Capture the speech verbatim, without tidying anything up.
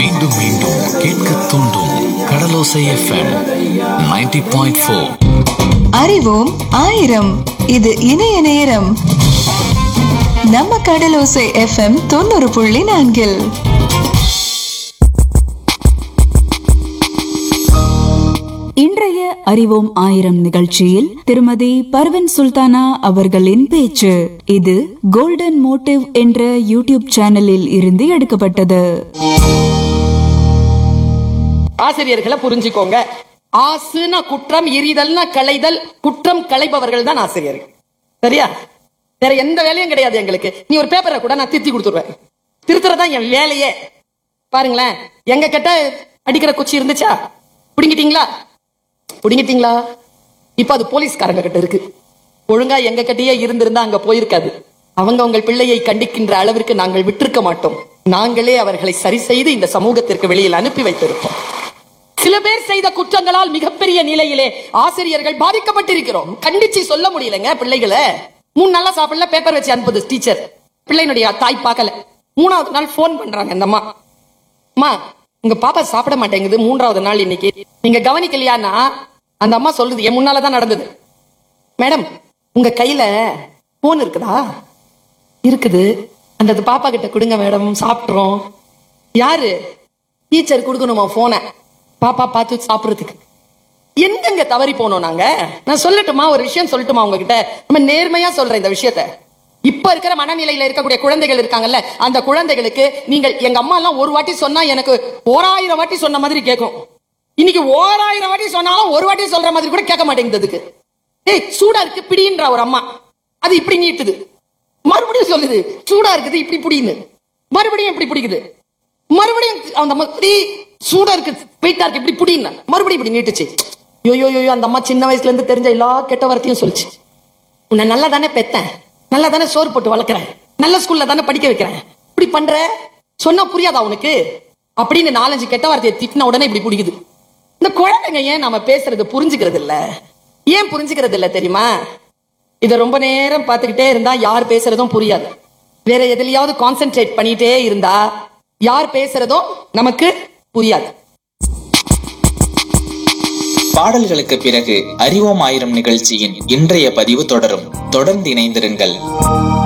மீண்டும் மீண்டும் கேட்க தூண்டும் கடலோசை எஃப்எம் நைன்டி பாயிண்ட் ஃபோர். அறிவோம் ஆயிரம். இது இணைய நேரம். நம்ம கடலோசை எஃப்எம் தொண்ணூறு புள்ளி நான்கில் இன்றைய அறிவோம் ஆயிரம் நிகழ்ச்சியில் திருமதி பர்வீன் சுல்தானா அவர்களின் பேச்சு. இது கோல்டன் மோட்டிவ் என்ற யூடியூப் சேனலில் இருந்து எடுக்கப்பட்டது. ஆசிரியர்களை புரிஞ்சுக்கோங்க. ஆசுனா குற்றம், எரிதல்னா களைதல், குற்றம் களைபவர்கள் தான் ஆசிரியர்கள். சரியா? வேற எந்த வேலையும் கிடையாது எங்களுக்கு. நீ ஒரு பேப்பரை கூட நான் திருத்தி கொடுத்துருவேன். திருத்துறதான் என் வேலையே. பாருங்களேன், எங்க கிட்ட அடிக்கிற குச்சி இருந்துச்சா? பிடிங்கிட்டீங்களா? பிடிங்கிட்டீங்களா? இப்ப அது போலீஸ்காரங்க கிட்ட இருக்கு. ஒழுங்கா எங்க கிட்டயே இருந்திருந்தா அங்க போயிருக்காது. அவங்க உங்கள் பிள்ளையை கண்டிக்கின்ற அளவிற்கு நாங்கள் விட்டிருக்க மாட்டோம். நாங்களே அவர்களை சரி செய்து இந்த சமூகத்திற்கு வெளியில் அனுப்பி வைத்திருப்போம். சில பேர் செய்த குற்றங்களால் மிகப்பெரிய நிலையிலே ஆசிரியர்கள் பாதிக்கப்பட்டிருக்கிறோம். கண்டிச்சு சொல்ல முடியலங்க. பிள்ளைகளை மூணு நாளா சாப்பிடல, பேப்பர் வச்சு அனுப்புது டீச்சர். பிள்ளைனுடைய தாய் பார்க்கல. மூணாவது நாள் போன் பண்றாங்க அந்த அம்மா, அம்மா உங்க பாப்பா சாப்பிட மாட்டேங்குது, மூன்றாவது நாள் இன்னைக்கு, நீங்க கவனிக்கலையானா? அந்த அம்மா சொல்லுது, என் முன்னாலதான் நடந்தது. மேடம் உங்க கையில போன் இருக்குதா? இருக்குது. அந்த பாப்பா கிட்ட கொடுங்க மேடம், சாப்பிட்றோம். யாரு? டீச்சர் கொடுக்கணுமா போனை பாப்பா பார்த்து சாப்பிடுறதுக்கு? எங்கெங்க தவறி போனோம் நாங்க? நான் சொல்லட்டுமா ஒரு விஷயம் சொல்லட்டுமா உங்ககிட்ட? நம்ம நேர்மையா சொல்றேன் இந்த விஷயத்த. இப்ப இருக்கிற மனநிலையில இருக்கக்கூடிய குழந்தைகள் இருக்காங்கல்ல, அந்த குழந்தைகளுக்கு நீங்கள் எங்க அம்மா எல்லாம் ஒரு வாட்டி சொன்னா எனக்கு ஓராயிரம் வாட்டி சொன்ன மாதிரி கேட்கும். இன்னைக்கு ஓராயிரம் வாட்டி சொன்னாலும் ஒரு வாட்டி சொல்ற மாதிரி கூட கேட்க மாட்டேங்குதுக்கு. ஏய் சூடா இருக்கு பிடின்ற ஒரு அம்மா, அது இப்படி நீட்டுது. மறுபடியும் சொல்லுது சூடா இருக்குது இப்படி பிடின்னு. மறுபடியும் இப்படி பிடிக்குது. மறுபடியும் அந்த அம்மா சூடா இருக்கு வெயிட்டா இருக்கு இப்படி பிடின்னு மறுபடியும் இப்படி நீட்டுச்சு. யோயோ யோயோ அந்த அம்மா சின்ன வயசுல இருந்து தெரிஞ்ச எல்லா கெட்ட வார்த்தையும் சொல்லிச்சு. உன்னை நல்லா தானே பெத்தேன், நல்லா தானே சோறு போட்டு வளர்க்குறேன், நல்ல ஸ்கூல்ல தானே படிக்க வைக்கிறேன், இப்படி பண்ற சொன்னா புரியாதா உனக்கு அப்படின்னு நாலஞ்சு கெட்ட வார்த்தையை திட்டின உடனே இப்படி பிடிக்குது. இந்த குழந்தைங்க ஏன் நாம பேசுறது புரிஞ்சுக்கிறது இல்ல? ஏன் புரிஞ்சுக்கிறது இல்ல தெரியுமா? இத ரொம்ப நேரம் பார்த்துக்கிட்டே இருந்தா யார் பேசுறதும் புரியாது. வேற எதுலயாவது கான்சென்ட்ரேட் பண்ணிட்டே இருந்தா யார் பேசுறதும் நமக்கு புரியாது. பாடல்களுக்கு பிறகு அறிவோம் ஆயிரம் நிகழ்ச்சியின் இன்றைய பதிவு தொடரும். தொடர்ந்து இணைந்திருங்கள்.